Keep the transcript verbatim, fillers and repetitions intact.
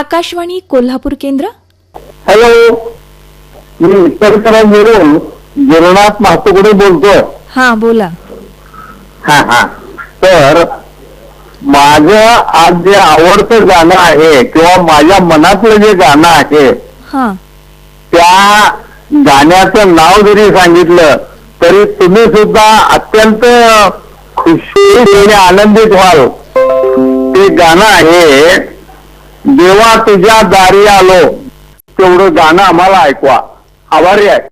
आकाशवाणी कोल्हापूर केंद्र. हॅलो, मी उत्तरकरण वरून गिरनाथ महातुकडे बोलतोय. हा बोला. हा हा तर माझं आज जे आवडतं गाणं आहे किंवा माझ्या मनातलं जे गाणं आहे हा त्या गाण्याचं नाव जरी सांगितलं तरी तुम्ही सुद्धा अत्यंत खुशी आणि आनंदित व्हाल. ते गाणं आहे देवा तुझ्या दारी आलो. तेवढं गाणं आम्हाला ऐकवा. आभारी आहे.